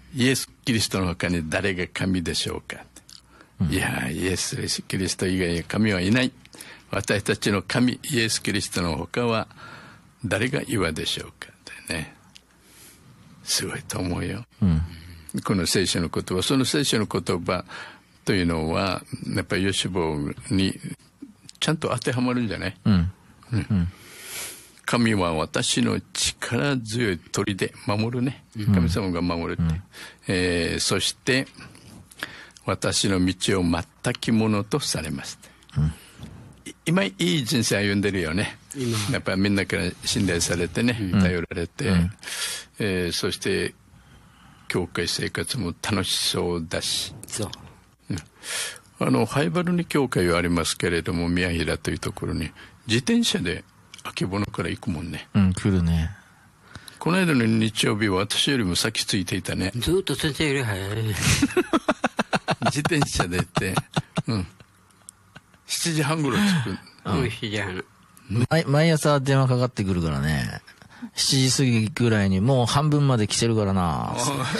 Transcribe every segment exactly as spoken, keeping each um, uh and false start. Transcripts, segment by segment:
イエス・キリストの他に誰が神でしょうか、うん、いやイエス・キリスト以外に神はいない。私たちの神イエス・キリストの他は誰が岩でしょうかってね、すごいと思うよ、うん、この聖書の言葉、その聖書の言葉というのはやっぱりヨシュボにちゃんと当てはまるんじゃない、うんうんうん、神は私の力強い砦、守るね、神様が守るって、うんえー、そして私の道を全きものとされます、うん、今いい人生歩んでるよね。やっぱりみんなから信頼されてね、うん、頼られて、うんえー、そして教会生活も楽しそうだし、そう、うん、あの灰原に教会はありますけれども、宮平というところに自転車で曙から行くもんね。 うん、来るね。 この間の日曜日は私よりも先ついていたね。 ずっと先生より早い自転車で行って、うん、しちじはんごろ着く。 うん、しちじはん。 毎, 毎朝電話かかってくるからね。しちじ過ぎぐらいにもう半分まで来てるからな。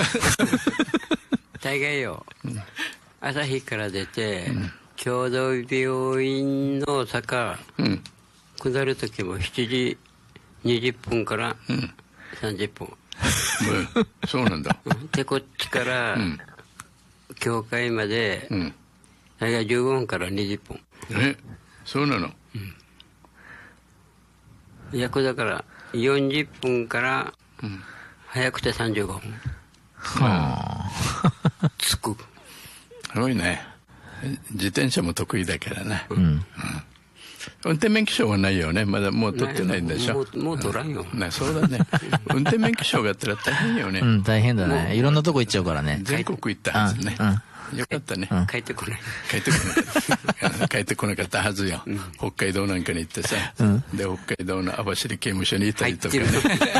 大概よ、うん、朝日から出て、うん、共同病院の坂、うん、下る時もしちじにじゅっぷんからさんじゅっぷん、 うん、そうなんだ。 でこっちから、うん、教会まで、うん、大概じゅうごふんからにじゅっぷん。 え、そうなの、 うん、約だからよんじゅっぷんから、うん、早くてさんじゅうごふん、はあ、着く。 すごいね。自転車も得意だからね、うんうん、運転免許証はないよね。まだもう取ってないんでしょ。 もう、もう取らんよ、 うん、ね、そうだね運転免許証があったら大変よね。 うん、大変だね。いろんなとこ行っちゃうからね。 全国行ったはずね、うんよかったね、 うん、帰ってこない帰ってこなかった帰ってこなかったはずよ、うん、北海道なんかに行ってさ、うん、で北海道の網走刑務所にいたりとかね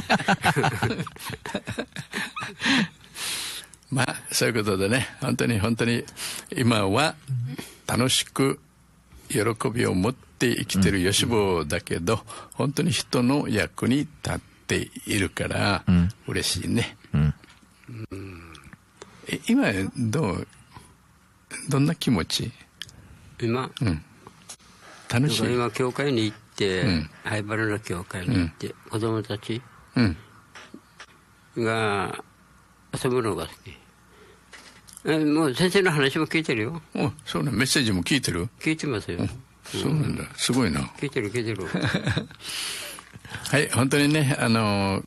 まあそういうことでね、本当に本当に今は楽しく喜びを持って生きてるヨシボだけど、本当に人の役に立っているから嬉しいね、うんうん、今どうどんな気持ち今、うん、 楽しい。 今教会に行って、うん、灰原の教会に行って、うん、子供たち、うん、が遊ぶのが好き。えもう先生の話も聞いてるよ。 おそうね、メッセージも聞いてる。 聞いてますよ、うん、 そうなんだ、すごいな。 聞いてる聞いてるはい本当にね、あの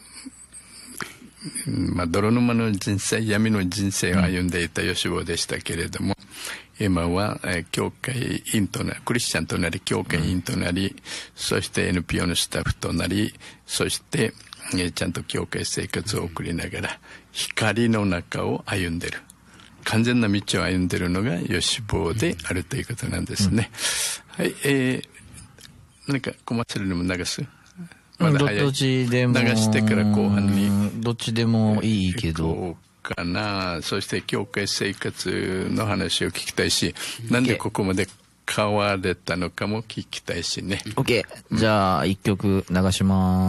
まあ、泥沼の人生、闇の人生を歩んでいたヨシボでしたけれども、今は、えー、教会員となり、クリスチャンとなり、教会員となり、そして エヌピーオー のスタッフとなり、そして、えー、ちゃんと教会生活を送りながら光の中を歩んでる、完全な道を歩んでるのがヨシボであるということなんですね、うん、はい、えー、何かコマーシャルにも流す？ まだ早い。どっちでも流してから後半にどっちでもいいけど行こうかな。そして教会生活の話を聞きたいし、なんでここまで変われたのかも聞きたいしね。 OK、 じゃあ一曲流します。